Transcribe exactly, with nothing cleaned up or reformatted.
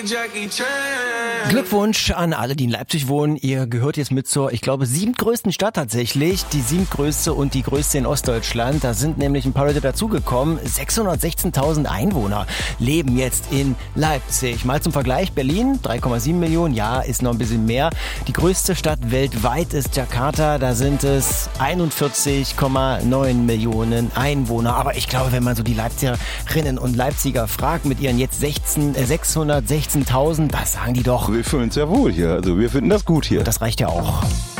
Glückwunsch an alle, die in Leipzig wohnen. Ihr gehört jetzt mit zur, ich glaube, siebtgrößten Stadt tatsächlich. Die siebtgrößte und die größte in Ostdeutschland. Da sind nämlich ein paar Leute dazugekommen. sechshundertsechzehntausend Einwohner leben jetzt in Leipzig. Mal zum Vergleich, Berlin, drei Komma sieben Millionen. Ja, ist noch ein bisschen mehr. Die größte Stadt weltweit ist Jakarta. Da sind es einundvierzig Komma neun Millionen Einwohner. Aber ich glaube, wenn man so die Leipzigerinnen und Leipziger fragt mit ihren jetzt sechzehn, äh, sechshundertsechzehntausend, das sagen die doch. Wir fühlen uns ja wohl hier. Also wir finden das gut hier. Das reicht ja auch.